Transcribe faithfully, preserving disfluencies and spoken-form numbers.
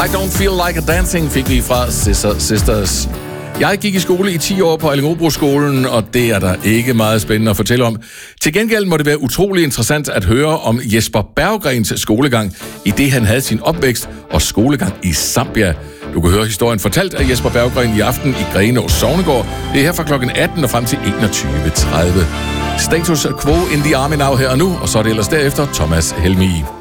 I Don't Feel Like a Dancing fik vi fra Scissor Sisters. Jeg gik i skole i ti år på Allingåbroskolen, og det er der ikke meget spændende at fortælle om. Til gengæld må det være utrolig interessant at høre om Jesper Berggrens skolegang, i det han havde sin opvækst og skolegang i Zambia. Du kan høre historien fortalt af Jesper Berggren i aften i Grenaa Sognegård. Det er her fra klokken atten og frem til enogtyve tredive. Status quo in the army now her og nu, og så er det ellers derefter Thomas Helmig.